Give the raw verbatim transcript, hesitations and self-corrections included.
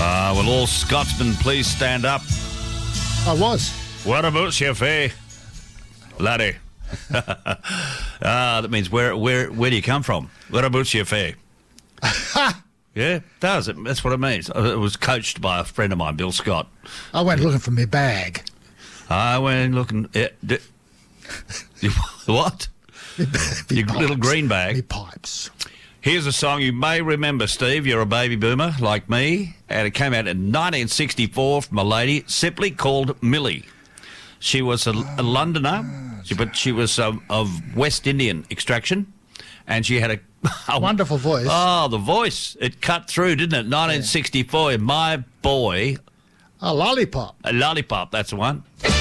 Uh, will all Scotsmen please stand up? I was. Whereabouts you fay, laddie? Ah, that means where where where do you come from? Whereabouts you fay? Yeah, it does. It, that's what it means. It was coached by a friend of mine, Bill Scott. I went looking for my bag. I went looking... Yeah, d- what? Me Your pipes. little green bag. Me pipes. Here's a song you may remember, Steve. You're a baby boomer like me. And it came out in nineteen sixty-four from a lady simply called Millie. She was a, a Londoner, she, but she was um, of West Indian extraction. And she had a... a Wonderful voice. Oh, the voice. It cut through, didn't it? nineteen sixty-four, My Boy, A lollipop. a Lollipop, that's the one.